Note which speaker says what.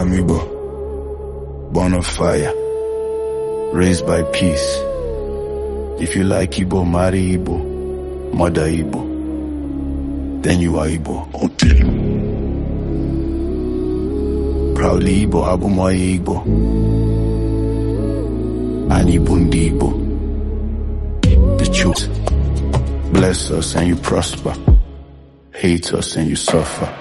Speaker 1: I'm Igbo, born of fire, raised by peace. If you like Igbo, marry Igbo, mother Igbo, then you are Igbo. Okay. Proudly Igbo, Abumoye Igbo, and Ibundi Igbo. The truth. Bless us and you prosper. Hate us and you suffer.